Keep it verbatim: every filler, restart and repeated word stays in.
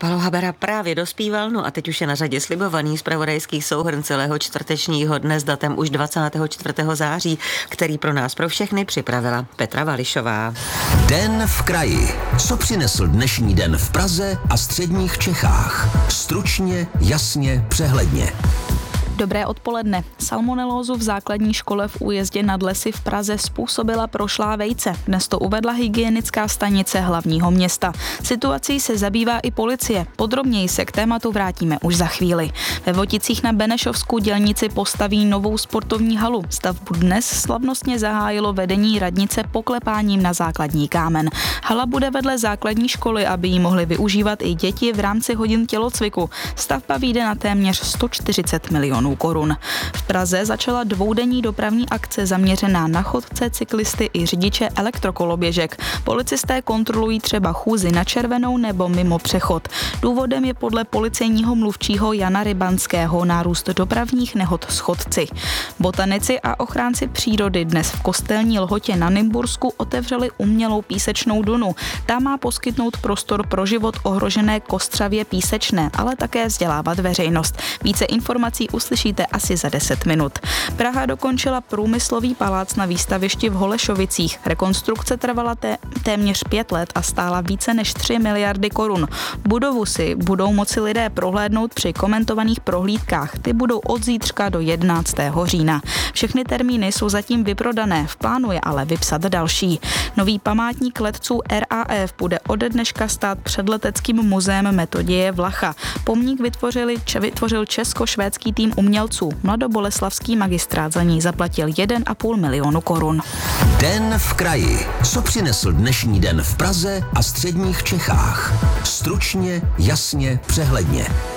Paolo Habera právě dospíval, no a teď už je na řadě slibovaný zpravodajský souhrn celého čtvrtečního dne s datem už dvacátého čtvrtého září, který pro nás pro všechny připravila Petra Vališová. Den v kraji. Co přinesl dnešní den v Praze a středních Čechách? Stručně, jasně, přehledně. Dobré odpoledne. Salmonelózu v základní škole v Újezdě nad Lesy v Praze způsobila prošlá vejce. Dnes to uvedla hygienická stanice hlavního města. Situací se zabývá i policie. Podrobněji se k tématu vrátíme už za chvíli. Ve Voticích na Benešovsku dělníci postaví novou sportovní halu. Stavbu dnes slavnostně zahájilo vedení radnice poklepáním na základní kámen. Hala bude vedle základní školy, aby ji mohly využívat i děti v rámci hodin tělocviku. Stavba vyjde na téměř sto čtyřicet milionů korun. V Praze začala dvoudenní dopravní akce zaměřená na chodce, cyklisty i řidiče elektrokoloběžek. Policisté kontrolují třeba chůzi na červenou nebo mimo přechod. Důvodem je podle policejního mluvčího Jana Rybanského nárůst dopravních nehod s chodci. Botanici a ochránci přírody dnes v Kostelní Lhotě na Nymbursku otevřeli umělou písečnou dunu. Ta má poskytnout prostor pro život ohrožené kostřavě písečné, ale také vzdělávat veřejnost. Více informací uslyšíte asi za deset minut. Praha dokončila průmyslový palác na výstavišti v Holešovicích. Rekonstrukce trvala té, téměř pět let a stála více než tři miliardy korun. Budovu si budou moci lidé prohlédnout při komentovaných prohlídkách. Ty budou od zítřka do jedenáctého října. Všechny termíny jsou zatím vyprodané, v plánu je ale vypsat další. Nový památník letců R A F bude ode dneška stát před leteckým muzeem Metoděje Vlacha. Pomník vytvořili, če, vytvořil česko-švédský tým umělců. Mladoboleslavský magistrát za ní zaplatil jeden a půl milionu korun. Den v kraji. Co přinesl dnešní den v Praze a středních Čechách? Stručně, jasně, přehledně.